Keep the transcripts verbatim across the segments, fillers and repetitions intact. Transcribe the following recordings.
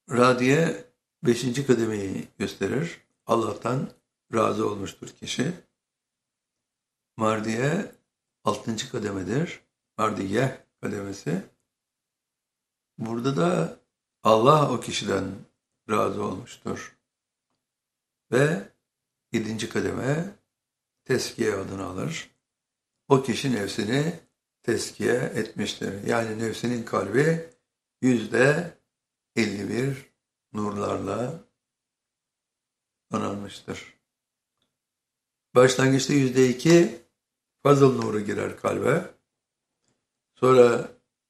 Radiye beşinci kademeyi gösterir. Allah'tan razı olmuştur kişi. Mardiye altıncı kademedir. Mardiye kademesi. Burada da Allah o kişiden razı olmuştur. Ve yedinci kademe teskiye adını alır. O kişi nefsini teskiye etmiştir. Yani nefsinin kalbi yüzde elli bir nurlarla donanmıştır. Başlangıçta yüzde iki fazıl nuru girer kalbe. Sonra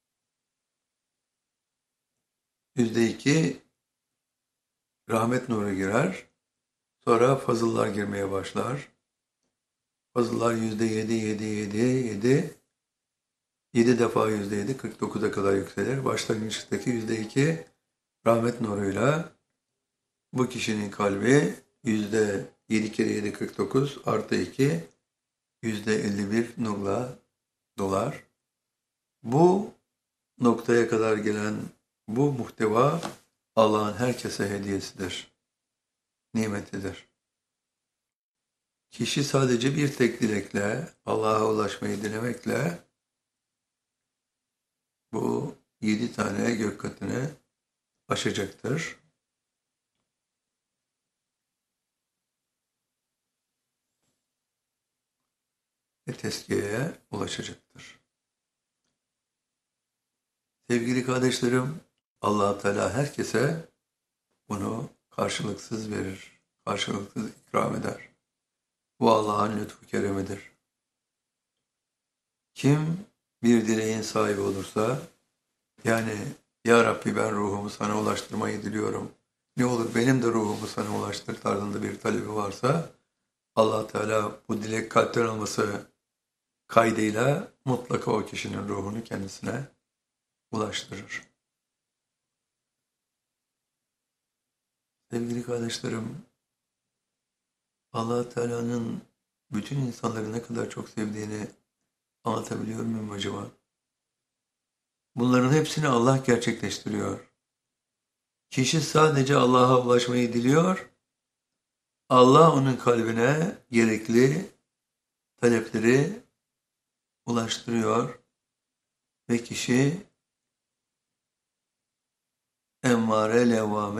yüzde iki rahmet nuru girer. Sonra fazıllar girmeye başlar. Fazıllar yüzde yedi, yedi, yedi, yedi. yedi defa yüzde yedi, kırk dokuza kadar yükselir. Başlangıçtaki yüzde iki rahmet nuruyla bu kişinin kalbi yüzde yedi kere yedi, kırk dokuz artı iki yüzde elli bir nurla dolar. Bu noktaya kadar gelen bu muhteva Allah'ın herkese hediyesidir, nimetidir. Kişi sadece bir tek dilekle, Allah'a ulaşmayı dilemekle bu yedi tane gök katını aşacaktır. Ve tezkiyeye ulaşacaktır. Sevgili kardeşlerim, Allah Teala herkese bunu karşılıksız verir, karşılıksız ikram eder. Bu Allah'ın lütfu keremidir. Kim bir dileğin sahibi olursa, yani Ya Rabbi ben ruhumu sana ulaştırmayı diliyorum, ne olur benim de ruhumu sana ulaştır tarzında bir talebi varsa, Allah Teala bu dilek kalpten olması kaydıyla mutlaka o kişinin ruhunu kendisine ulaştırır. Sevgili kardeşlerim, Allah Teala'nın bütün insanları ne kadar çok sevdiğini anlatabiliyor muyum acaba? Bunların hepsini Allah gerçekleştiriyor. Kişi sadece Allah'a ulaşmayı diliyor, Allah onun kalbine gerekli talepleri ulaştırıyor ve kişi emmare levvame